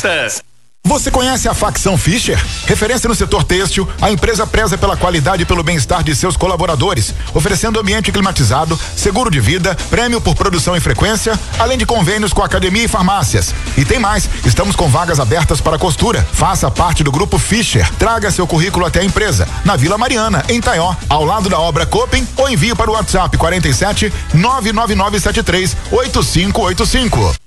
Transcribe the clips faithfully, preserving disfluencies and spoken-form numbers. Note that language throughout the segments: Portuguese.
ofertas. Você conhece a Facção Fischer? Referência no setor têxtil, a empresa preza pela qualidade e pelo bem-estar de seus colaboradores, oferecendo ambiente climatizado, seguro de vida, prêmio por produção e frequência, além de convênios com academia e farmácias. E tem mais, estamos com vagas abertas para costura. Faça parte do grupo Fischer. Traga seu currículo até a empresa, na Vila Mariana, em Taió, ao lado da obra Copem, ou envie para o WhatsApp quarenta e sete, nove nove nove sete três, oito cinco oito cinco.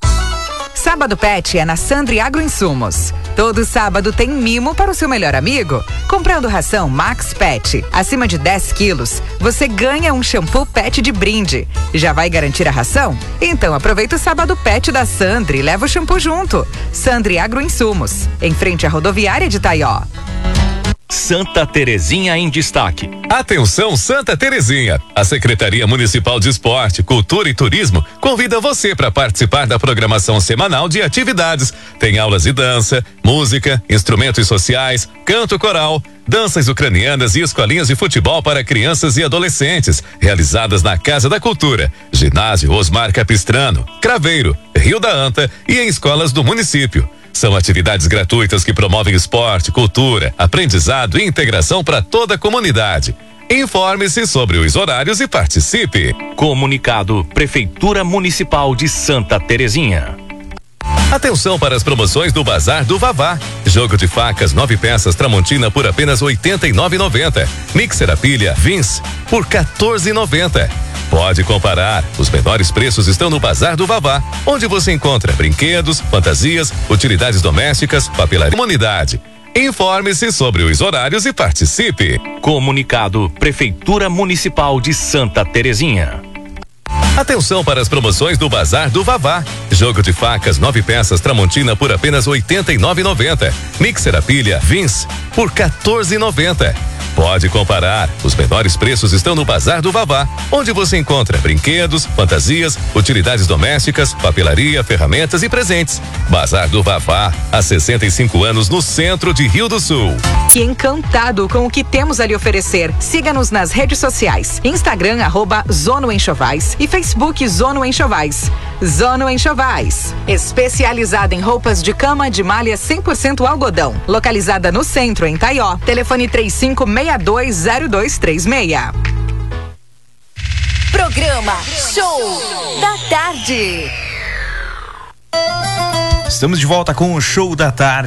Sábado Pet é na Sandri Agroinsumos. Todo sábado tem mimo para o seu melhor amigo. Comprando ração Max Pet, acima de dez quilos, você ganha um shampoo Pet de brinde. Já vai garantir a ração? Então aproveita o Sábado Pet da Sandri e leva o shampoo junto. Sandri Agroinsumos, em frente à rodoviária de Taió. Santa Terezinha em destaque. Atenção, Santa Terezinha! A Secretaria Municipal de Esporte, Cultura e Turismo convida você para participar da programação semanal de atividades. Tem aulas de dança, música, instrumentos sociais, canto coral, danças ucranianas e escolinhas de futebol para crianças e adolescentes, realizadas na Casa da Cultura, Ginásio Osmar Capistrano, Craveiro, Rio da Anta e em escolas do município. São atividades gratuitas que promovem esporte, cultura, aprendizado e integração para toda a comunidade. Informe-se sobre os horários e participe. Comunicado Prefeitura Municipal de Santa Terezinha. Atenção para as promoções do Bazar do Vavá. Jogo de facas nove peças Tramontina por apenas oitenta e nove reais e noventa centavos. Mixer a pilha Vince por quatorze reais e noventa centavos. Pode comparar. Os menores preços estão no Bazar do Vavá, onde você encontra brinquedos, fantasias, utilidades domésticas, papelaria e comunidade. Informe-se sobre os horários e participe. Comunicado Prefeitura Municipal de Santa Terezinha. Atenção para as promoções do Bazar do Vavá. Jogo de facas nove peças Tramontina por apenas oitenta e nove reais e noventa centavos. Mixer a pilha Vince por quatorze reais e noventa centavos. Pode comparar. Os menores preços estão no Bazar do Vavá, onde você encontra brinquedos, fantasias, utilidades domésticas, papelaria, ferramentas e presentes. Bazar do Vavá, há sessenta e cinco anos no centro de Rio do Sul. Que encantado com o que temos a lhe oferecer. Siga-nos nas redes sociais. Instagram, arroba Zono Enxovais e Facebook Zono Enxovais. Zono Enxovais, especializada em roupas de cama de malha cem por cento algodão. Localizada no centro, em Taió. Telefone três cinco seis dois zero dois três seis. Programa Show da Tarde. Estamos de volta com o Show da Tarde.